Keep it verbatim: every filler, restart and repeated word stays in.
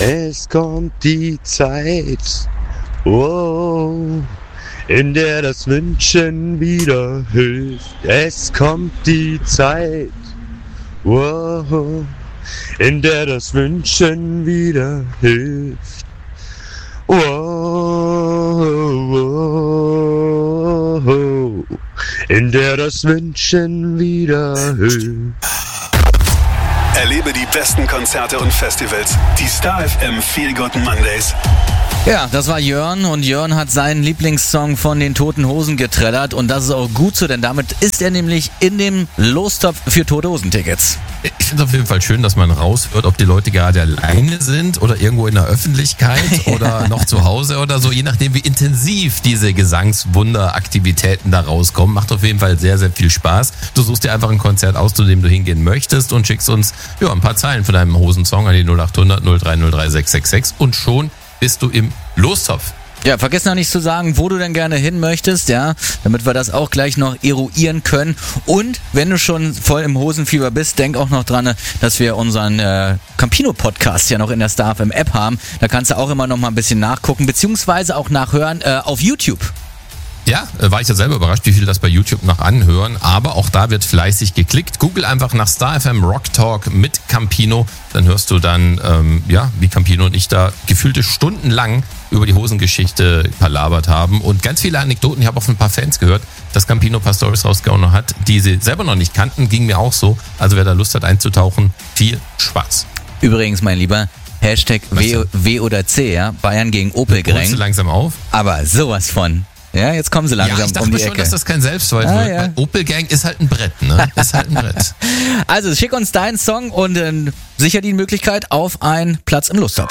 Es kommt die Zeit, oh, in der das Wünschen wieder hilft. Es kommt die Zeit, oh, in der das Wünschen wieder hilft. Oh, oh, oh, in der das Wünschen wieder hilft. Erlebe die besten Konzerte und Festivals. Die Star F M Feel Good Mondays. Ja, das war Jörn und Jörn hat seinen Lieblingssong von den Toten Hosen geträllert und das ist auch gut so, denn damit ist er nämlich in dem Lostopf für Tote Hosen-Tickets. Ich finde es auf jeden Fall schön, dass man raushört, ob die Leute gerade alleine sind oder irgendwo in der Öffentlichkeit oder noch zu Hause oder so, je nachdem wie intensiv diese Gesangswunderaktivitäten da rauskommen. Macht auf jeden Fall sehr, sehr viel Spaß. Du suchst dir einfach ein Konzert aus, zu dem du hingehen möchtest und schickst uns ja, ein paar Zeilen von deinem Hosensong an die null acht hundert null drei null drei sechs sechs sechs und schon bist du im Lostopf. Ja, vergiss noch nicht zu sagen, wo du denn gerne hin möchtest, ja, damit wir das auch gleich noch eruieren können. Und wenn du schon voll im Hosenfieber bist, denk auch noch dran, dass wir unseren äh, Campino-Podcast ja noch in der Star F M-App haben. Da kannst du auch immer noch mal ein bisschen nachgucken, beziehungsweise auch nachhören äh, auf YouTube. Ja, war ich ja selber überrascht, wie viel das bei YouTube noch anhören, aber auch da wird fleißig geklickt. Google einfach nach Star F M Rock Talk mit Campino, dann hörst du dann, ähm, ja, wie Campino und ich da gefühlte Stunden lang über die Hosengeschichte palabert haben und ganz viele Anekdoten. Ich habe auch von ein paar Fans gehört, dass Campino ein paar Storys rausgehauen hat, die sie selber noch nicht kannten, ging mir auch so. Also wer da Lust hat einzutauchen, viel Spaß. Übrigens, mein Lieber, Hashtag W, w oder C, ja, Bayern gegen Opel-Greng. Holst du langsam auf? Aber sowas von. Ja, jetzt kommen sie langsam ja, ich dachte um die schon, Ecke. dass das kein Selbstläufer ah, wird. ja. Weil Opel Gang ist halt ein Brett, ne? Ist halt ein Brett. Also schick uns deinen Song und äh, sicher die Möglichkeit auf einen Platz im Lostopf.